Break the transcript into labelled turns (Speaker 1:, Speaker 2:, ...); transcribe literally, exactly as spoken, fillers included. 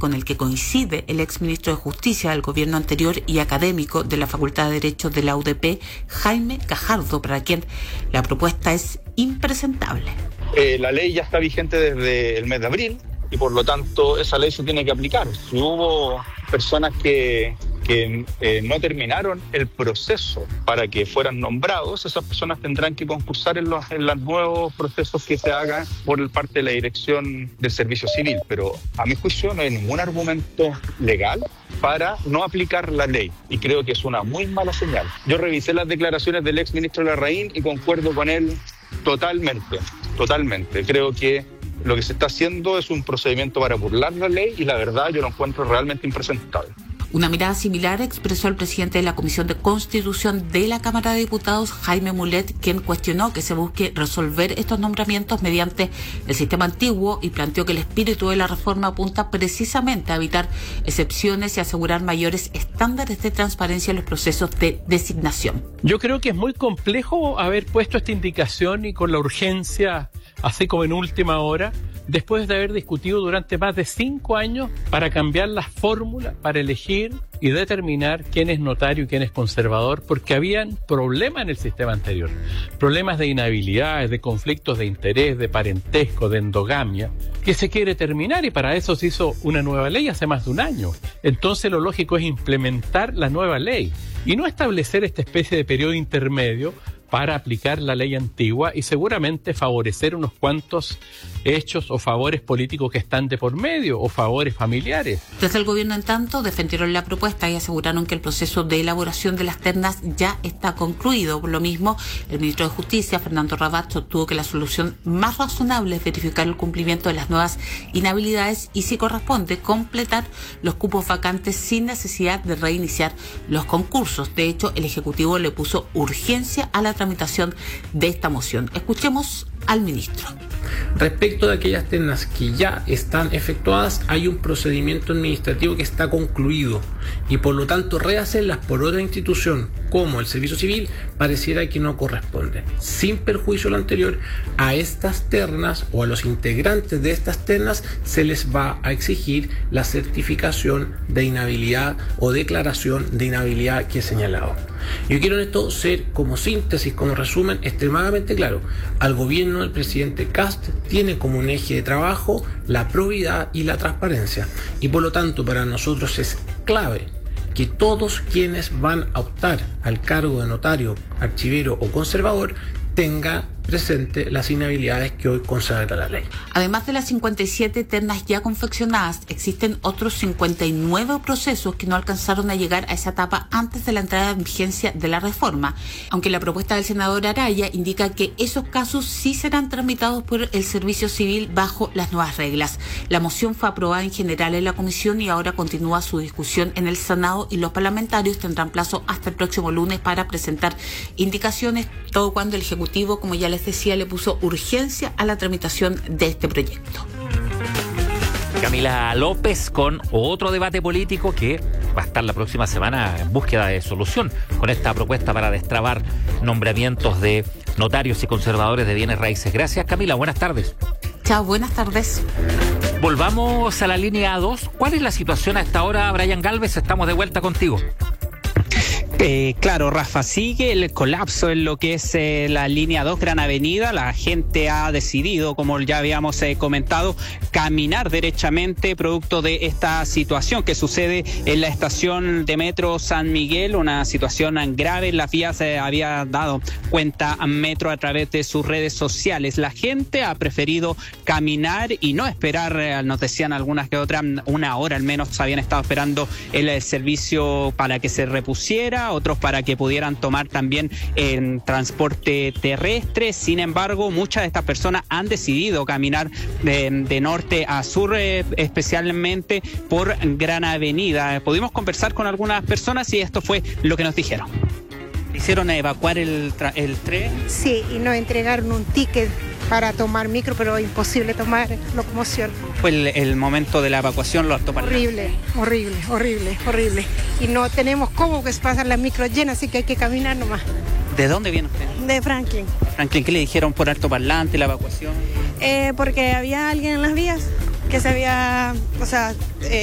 Speaker 1: con el que coincide el exministro de Justicia del gobierno anterior y académico de la Facultad de Derecho de la U D P, Jaime Cajardo, para quien la propuesta es impresentable.
Speaker 2: Eh, la ley ya está vigente desde el mes de abril y por lo tanto esa ley se tiene que aplicar. Si hubo personas que, que eh, no terminaron el proceso para que fueran nombrados, esas personas tendrán que concursar en los, en los nuevos procesos que se hagan por parte de la Dirección del Servicio Civil. Pero a mi juicio no hay ningún argumento legal para no aplicar la ley y creo que es una muy mala señal. Yo revisé las declaraciones del exministro Larraín y concuerdo con él totalmente, totalmente. Creo que lo que se está haciendo es un procedimiento para burlar la ley y la verdad yo lo encuentro realmente impresentable.
Speaker 1: Una mirada similar expresó el presidente de la Comisión de Constitución de la Cámara de Diputados, Jaime Mulet, quien cuestionó que se busque resolver estos nombramientos mediante el sistema antiguo y planteó que el espíritu de la reforma apunta precisamente a evitar excepciones y asegurar mayores estándares de transparencia en los procesos de designación.
Speaker 3: Yo creo que es muy complejo haber puesto esta indicación y con la urgencia, así como en última hora, después de haber discutido durante más de cinco años para cambiar las fórmulas, para elegir y determinar quién es notario y quién es conservador, porque habían problemas en el sistema anterior, problemas de inhabilidades, de conflictos de interés, de parentesco, de endogamia, que se quiere terminar y para eso se hizo una nueva ley hace más de un año. Entonces lo lógico es implementar la nueva ley y no establecer esta especie de periodo intermedio para aplicar la ley antigua y seguramente favorecer unos cuantos hechos o favores políticos que están de por medio o favores familiares.
Speaker 1: Desde el gobierno, en tanto, defendieron la propuesta y aseguraron que el proceso de elaboración de las ternas ya está concluido. Por lo mismo, el ministro de Justicia, Fernando Rabat, sostuvo que la solución más razonable es verificar el cumplimiento de las nuevas inhabilidades y, si corresponde, completar los cupos vacantes sin necesidad de reiniciar los concursos. De hecho, el Ejecutivo le puso urgencia a la tramitación de esta moción. Escuchemos al ministro.
Speaker 4: Respecto de aquellas ternas que ya están efectuadas, hay un procedimiento administrativo que está concluido y por lo tanto rehacerlas por otra institución como el Servicio Civil pareciera que no corresponde. Sin perjuicio de lo anterior, a estas ternas o a los integrantes de estas ternas se les va a exigir la certificación de inhabilidad o declaración de inhabilidad que he señalado. Yo quiero en esto ser, como síntesis, como resumen, extremadamente claro. Al gobierno del presidente Kast tiene como un eje de trabajo la probidad y la transparencia. Y por lo tanto, para nosotros es clave que todos quienes van a optar al cargo de notario, archivero o conservador tenga presente las inhabilidades que hoy consagra la ley.
Speaker 1: Además de las cincuenta y siete ternas ya confeccionadas, existen otros cincuenta y nueve procesos que no alcanzaron a llegar a esa etapa antes de la entrada en vigencia de la reforma, aunque la propuesta del senador Araya indica que esos casos sí serán tramitados por el Servicio Civil bajo las nuevas reglas. La moción fue aprobada en general en la comisión y ahora continúa su discusión en el Senado y los parlamentarios tendrán plazo hasta el próximo lunes para presentar indicaciones, todo cuando el Ejecutivo, como ya les decía, le puso urgencia a la tramitación de este proyecto.
Speaker 5: Camila López con otro debate político que va a estar la próxima semana en búsqueda de solución con esta propuesta para destrabar nombramientos de notarios y conservadores de bienes raíces. Gracias, Camila. Buenas tardes.
Speaker 1: Chao, buenas tardes.
Speaker 5: Volvamos a la línea dos. ¿Cuál es la situación a esta hora, Brian Galvez? Estamos de vuelta contigo.
Speaker 6: Eh, claro, Rafa, sigue el colapso en lo que es eh, la línea dos Gran Avenida. La gente ha decidido, como ya habíamos eh, comentado, caminar derechamente producto de esta situación que sucede en la estación de metro San Miguel, una situación grave en las vías. Se eh, había dado cuenta a Metro a través de sus redes sociales. La gente ha preferido caminar y no esperar, eh, nos decían algunas que otras, una hora al menos habían estado esperando el, el servicio para que se repusiera, otros para que pudieran tomar también en transporte terrestre. Sin embargo, muchas de estas personas han decidido caminar de, de norte a sur, eh, especialmente por Gran Avenida. Pudimos conversar con algunas personas y esto fue lo que nos dijeron. ¿Hicieron evacuar el, tra- el tren?
Speaker 7: Sí, y nos entregaron un ticket para tomar micro, pero imposible tomar locomoción.
Speaker 6: Fue el, el momento de la evacuación, lo alto parlante.
Speaker 7: Horrible, horrible, horrible, horrible. Y no tenemos cómo que se pasan las micros llenas, así que hay que caminar nomás.
Speaker 6: ¿De dónde viene usted?
Speaker 7: De Franklin.
Speaker 6: Franklin, ¿qué le dijeron por alto parlante la evacuación?
Speaker 7: Eh, porque había alguien en las vías que se había, o sea... Eh,